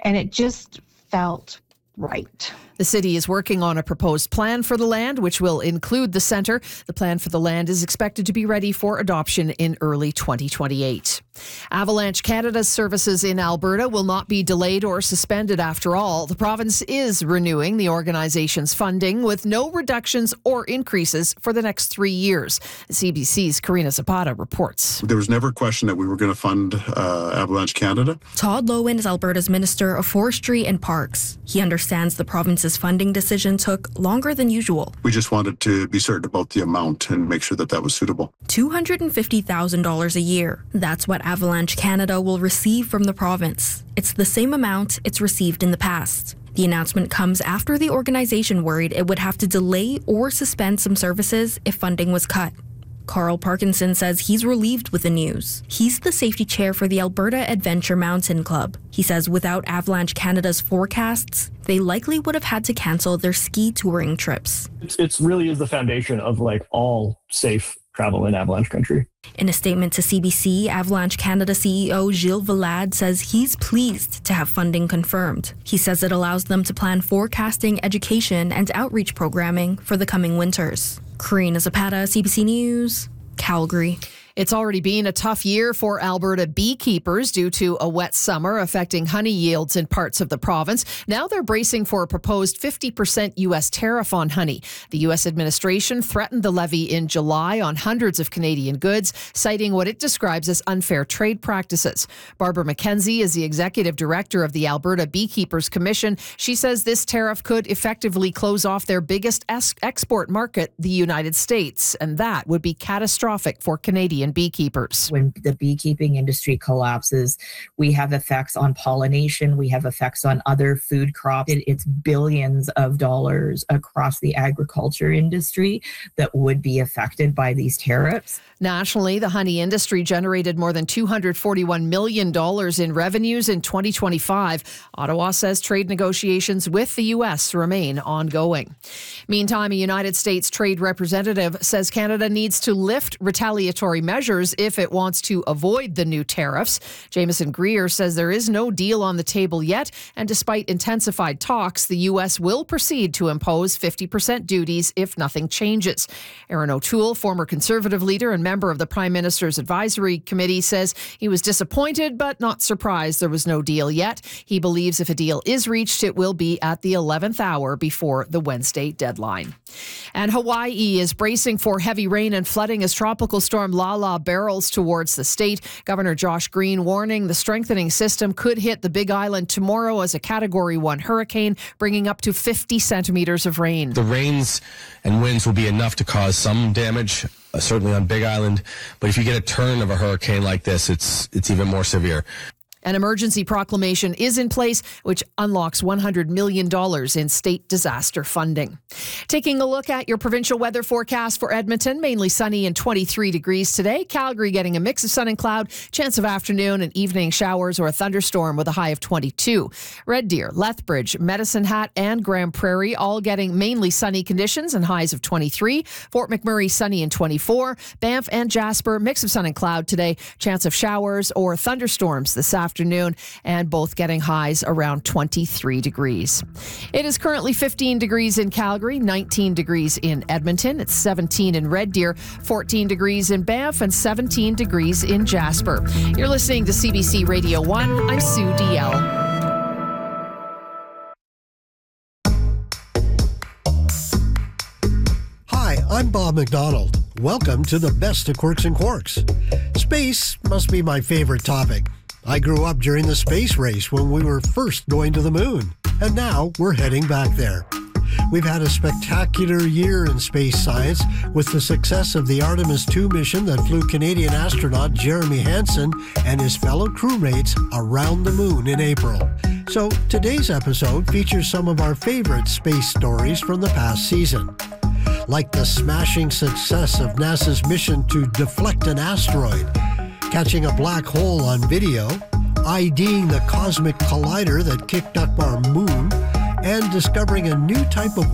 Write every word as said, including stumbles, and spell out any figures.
and it just felt right. The city is working on a proposed plan for the land, which will include the centre. The plan for the land is expected to be ready for adoption in early twenty twenty-eight. Avalanche Canada's services in Alberta will not be delayed or suspended after all. The province is renewing the organization's funding with no reductions or increases for the next three years. C B C's Karina Zapata reports. There was never a question that we were going to fund uh, Avalanche Canada. Todd Loewen is Alberta's Minister of Forestry and Parks. He understands the province's funding decision took longer than usual. We just wanted to be certain about the amount and make sure that that was suitable. two hundred fifty thousand dollars a year. That's what Avalanche Canada will receive from the province. It's the same amount it's received in the past. The announcement comes after the organization worried it would have to delay or suspend some services if funding was cut. Carl Parkinson says he's relieved with the news. He's the safety chair for the Alberta Adventure Mountain Club. He says without Avalanche Canada's forecasts, they likely would have had to cancel their ski touring trips. It's, it's really is the foundation of like all safe travel in avalanche country. In a statement to C B C, Avalanche Canada C E O Gilles Valade says he's pleased to have funding confirmed. He says it allows them to plan forecasting, education, and outreach programming for the coming winters. Karina Zapata, C B C News, Calgary. It's already been a tough year for Alberta beekeepers due to a wet summer affecting honey yields in parts of the province. Now they're bracing for a proposed fifty percent U S tariff on honey. The U S administration threatened the levy in July on hundreds of Canadian goods, citing what it describes as unfair trade practices. Barbara McKenzie is the executive director of the Alberta Beekeepers Commission. She says this tariff could effectively close off their biggest es- export market, the United States, and that would be catastrophic for Canadian beekeepers. When the beekeeping industry collapses, we have effects on pollination, we have effects on other food crops. It, it's billions of dollars across the agriculture industry that would be affected by these tariffs. Nationally, the honey industry generated more than two hundred forty-one million dollars in revenues in twenty twenty-five. Ottawa says trade negotiations with the U S remain ongoing. Meantime, a United States trade representative says Canada needs to lift retaliatory measures if it wants to avoid the new tariffs. Jameson Greer says there is no deal on the table yet, and despite intensified talks, the U S will proceed to impose fifty percent duties if nothing changes. Erin O'Toole, former Conservative leader and member of the Prime Minister's Advisory Committee, says he was disappointed but not surprised there was no deal yet. He believes if a deal is reached, it will be at the eleventh hour before the Wednesday deadline. And Hawaii is bracing for heavy rain and flooding as tropical storm Lala barrels towards the state. Governor Josh Green warning the strengthening system could hit the Big Island tomorrow as a Category one hurricane, bringing up to fifty centimeters of rain. The rains and winds will be enough to cause some damage, uh, certainly on Big Island. But if you get a turn of a hurricane like this, it's it's even more severe. An emergency proclamation is in place, which unlocks one hundred million dollars in state disaster funding. Taking a look at your provincial weather forecast for Edmonton, mainly sunny and twenty-three degrees today. Calgary getting a mix of sun and cloud, chance of afternoon and evening showers or a thunderstorm with a high of twenty-two. Red Deer, Lethbridge, Medicine Hat, and Grande Prairie all getting mainly sunny conditions and highs of twenty-three. Fort McMurray, sunny and twenty-four. Banff and Jasper, mix of sun and cloud today, chance of showers or thunderstorms this afternoon. Afternoon, and both getting highs around twenty-three degrees. It is currently fifteen degrees in Calgary, nineteen degrees in Edmonton. It's seventeen in Red Deer, fourteen degrees in Banff, and seventeen degrees in Jasper. You're listening to C B C Radio one. I'm Sue D L. Hi, I'm Bob McDonald. Welcome to the best of Quirks and Quarks. Space must be my favorite topic. I grew up during the space race when we were first going to the moon, and now we're heading back there. We've had a spectacular year in space science with the success of the Artemis two mission that flew Canadian astronaut Jeremy Hansen and his fellow crewmates around the moon in April. So today's episode features some of our favorite space stories from the past season, like the smashing success of NASA's mission to deflect an asteroid, catching a black hole on video, IDing the cosmic collider that kicked up our moon, and discovering a new type of